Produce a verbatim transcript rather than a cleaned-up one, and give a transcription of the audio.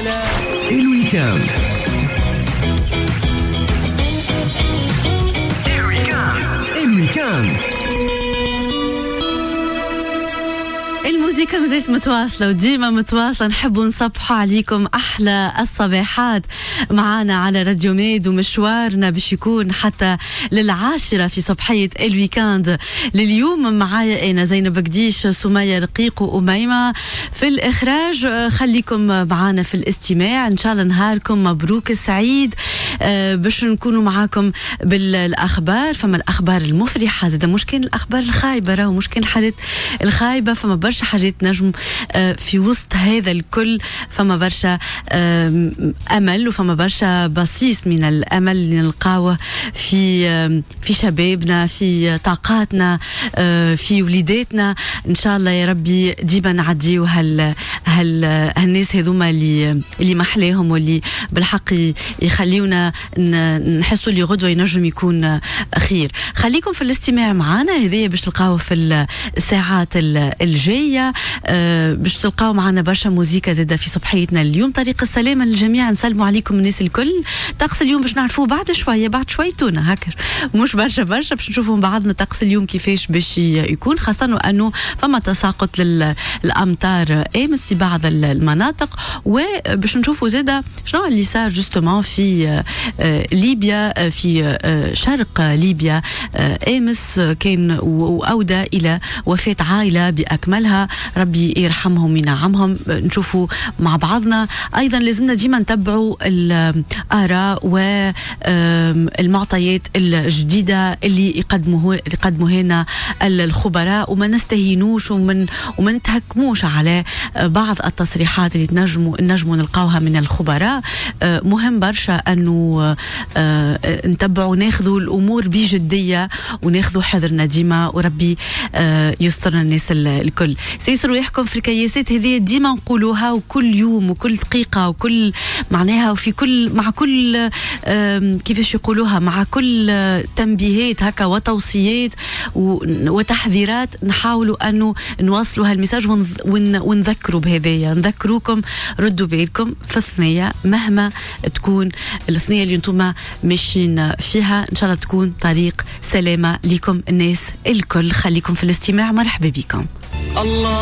على الويكاند. الويكاند الموسيقى مازالت متواصلة وديما متواصلة. نحب نصبحوا عليكم أحلى الصباحات معانا على راديو ميد، ومشوارنا باش يكون حتى للعاشرة في صباحية الويكاند لليوم. معايا أنا زينب قديش، سمية رقيق وأميمة في الإخراج. خليكم معانا في الاستماع، إن شاء الله نهاركم مبروك السعيد. أه باش نكونوا معاكم بالأخبار. فما الأخبار المفرحة زاد، مش كان الأخبار الخايبة، راهو مش كان حالة الخايبة. فما برشا حاجات نجم في وسط هذا الكل، فما برشا أمل وفما برشا بصيص من الأمل اللي نلقاوه في في شبابنا، في طاقاتنا، في وليداتنا. إن شاء الله يا ربي ديما نعديو هال هال هالناس هذوما اللي اللي محلاهم واللي بالحق يخليونا نحسوا اللي غدوة ينجم يكون خير. خليكم في الاستماع معنا، هذه باش تلقاوه في الساعات الجاية. أه باش تلقاو معنا برشا موزيكا زادة في صبحيتنا اليوم. طريق السلامة للجميع، نسلموا عليكم الناس الكل. طقس اليوم باش نعرفوه بعد شوية، بعد شويتونا هكر مش برشا برشا باش نشوفوا بعضنا طقس اليوم كيفاش باش يكون، خاصة وأنه فما تساقط للأمطار امس في بعض المناطق. وباش نشوفوا زادة شنو اللي صار جستومون في ليبيا، في شرق ليبيا امس. كان وأودى إلى وفاة عائلة بأكملها، ربي يرحمهم وينعمهم. نشوفوا مع بعضنا. أيضا لازمنا ديما نتبعوا الآراء والمعطيات الجديدة اللي يقدموه يقدموها لنا الخبراء، وما نستهينوش ومن وما نتهكموش على بعض التصريحات اللي تنجموا نجموا نلقاوها من الخبراء. مهم برشا أنه نتبعوا ناخذوا الأمور بجدية وناخذوا حذرنا ديما، وربي يستر الناس الكل. سيسروا يحكم في الكياسات هذه ديما نقولوها، وكل يوم وكل دقيقة وكل معناها، وفي كل مع كل كيفاش يقولوها، مع كل تنبيهات هكا وتوصيات وتحذيرات نحاولوا أنه نوصلوا هالمساج ونذكروا بهذايا. نذكروكم ردوا بالكم في الثنية، مهما تكون الثنية اللي انتم ماشيين فيها، إن شاء الله تكون طريق سلامة لكم الناس الكل. خليكم في الاستماع، مرحبا بكم. الله